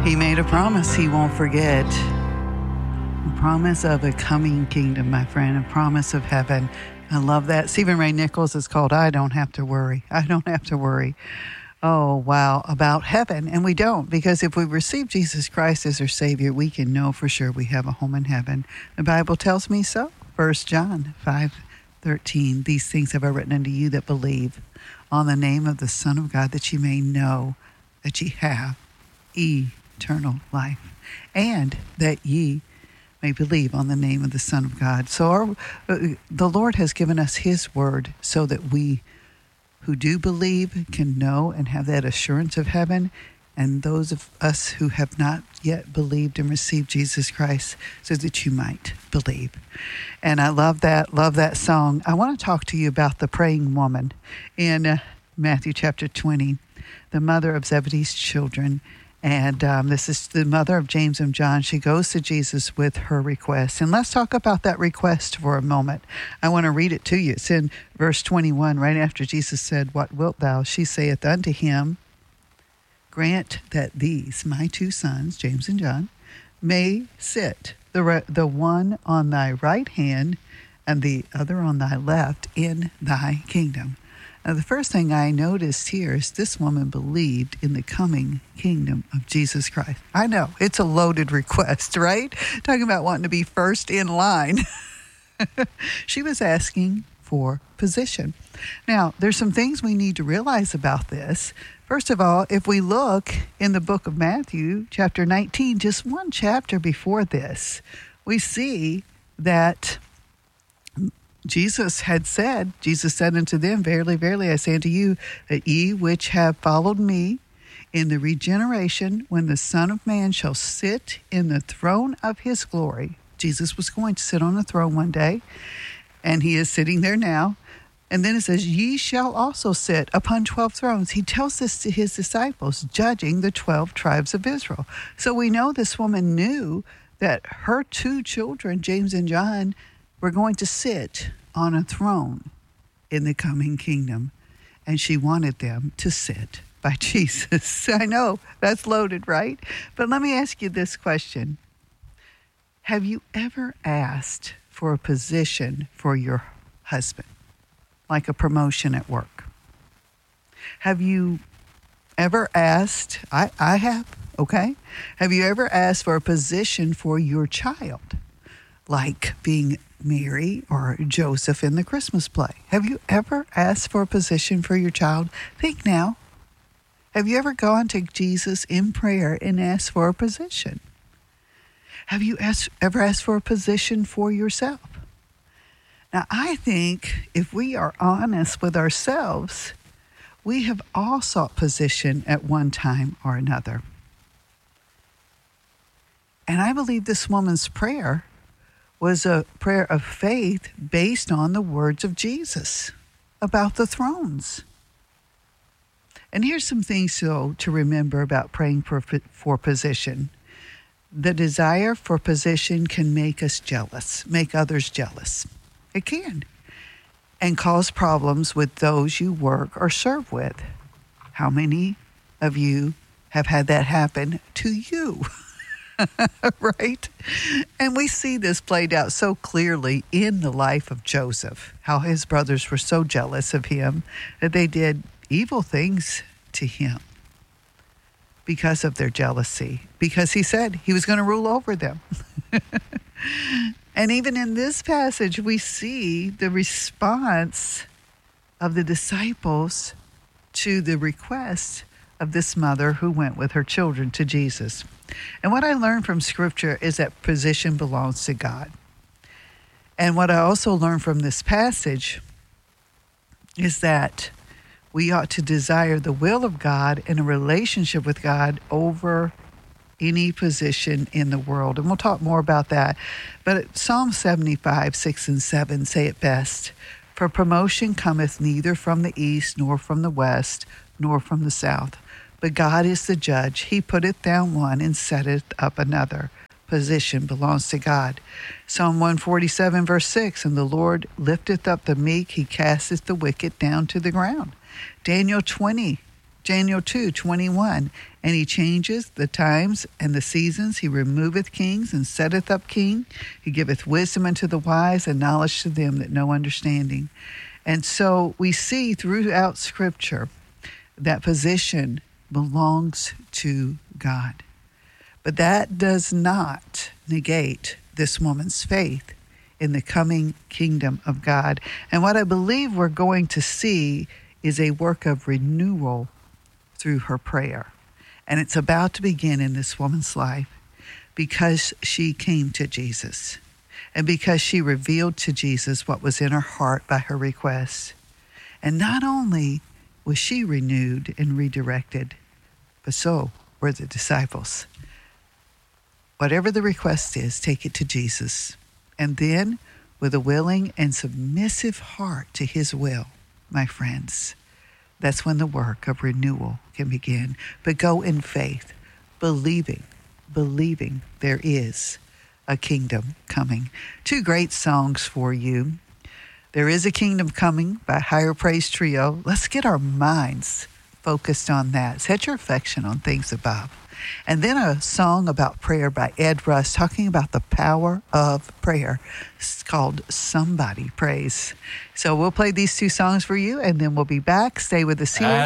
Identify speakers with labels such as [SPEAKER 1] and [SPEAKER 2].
[SPEAKER 1] He made a promise he won't forget. A promise of a coming kingdom, my friend, a promise of heaven. I love that. Stephen Ray Nichols is called I Don't Have to Worry. I don't have to worry. Oh, wow, about heaven. And we don't, because if we receive Jesus Christ as our Savior, we can know for sure we have a home in heaven. The Bible tells me so. 1 John 5:13. These things have I written unto you that believe on the name of the Son of God, that ye may know that ye have eternal life, and that ye may believe on the name of the Son of God. So the Lord has given us his word so that we who do believe can know and have that assurance of heaven, and those of us who have not yet believed and received Jesus Christ, so that you might believe. And I love that song. I want to talk to you about the praying woman in Matthew chapter 20, the mother of Zebedee's children. And this is the mother of James and John. She goes to Jesus with her request. And let's talk about that request for a moment. I want to read it to you. It's in verse 21, right after Jesus said, "What wilt thou?" She saith unto him, "Grant that these, my two sons, James and John, may sit, the one on thy right hand and the other on thy left, in thy kingdom." Now, the first thing I noticed here is this woman believed in the coming kingdom of Jesus Christ. I know, it's a loaded request, right? Talking about wanting to be first in line. She was asking for position. Now, there's some things we need to realize about this. First of all, if we look in the book of Matthew, chapter 19, just one chapter before this, we see that Jesus said unto them, "Verily, verily, I say unto you, that ye which have followed me in the regeneration, when the Son of Man shall sit in the throne of his glory." Jesus was going to sit on a throne one day, and he is sitting there now. And then it says, "Ye shall also sit upon 12 thrones." He tells this to his disciples, judging the 12 tribes of Israel. So we know this woman knew that her two children, James and John, were going to sit on a throne in the coming kingdom, and she wanted them to sit by Jesus. I know, that's loaded, right? But let me ask you this question. Have you ever asked for a position for your husband, like a promotion at work? Have you ever asked, I have, okay? Have you ever asked for a position for your child, like being Mary or Joseph in the Christmas play? Have you ever asked for a position for your child? Think now. Have you ever gone to Jesus in prayer and asked for a position? Have you ever asked for a position for yourself? Now, I think if we are honest with ourselves, we have all sought position at one time or another. And I believe this woman's prayer was a prayer of faith based on the words of Jesus about the thrones. And here's some things to remember about praying for position. The desire for position can make us jealous, make others jealous. It can. And cause problems with those you work or serve with. How many of you have had that happen to you? Right? And we see this played out so clearly in the life of Joseph, how his brothers were so jealous of him that they did evil things to him because of their jealousy, because he said he was going to rule over them. And even in this passage, we see the response of the disciples to the request of this mother who went with her children to Jesus. And what I learned from Scripture is that position belongs to God. And what I also learned from this passage is that we ought to desire the will of God and a relationship with God over any position in the world. And we'll talk more about that. But Psalm 75, 6 and 7 say it best. "For promotion cometh neither from the east, nor from the west, nor from the south. But God is the judge. He putteth down one and setteth up another." Position belongs to God. Psalm 147, verse 6, "And the Lord lifteth up the meek. He casteth the wicked down to the ground." Daniel 20, Daniel 2:21. And he changes the times and the seasons. He removeth kings and setteth up king. He giveth wisdom unto the wise and knowledge to them that know understanding. And so we see throughout Scripture that position belongs to God. But that does not negate this woman's faith in the coming kingdom of God. And what I believe we're going to see is a work of renewal through her prayer. And it's about to begin in this woman's life because she came to Jesus and because she revealed to Jesus what was in her heart by her request. And not only was she renewed and redirected, but so were the disciples. Whatever the request is, take it to Jesus. And then, with a willing and submissive heart to his will, my friends, that's when the work of renewal can begin. But go in faith, believing there is a kingdom coming. Two great songs for you. There is a Kingdom Coming by Higher Praise Trio. Let's get our minds focused on that. Set your affection on things above. And then a song about prayer by Ed Russ, talking about the power of prayer. It's called Somebody Prays. So we'll play these two songs for you, and then we'll be back. Stay with us here.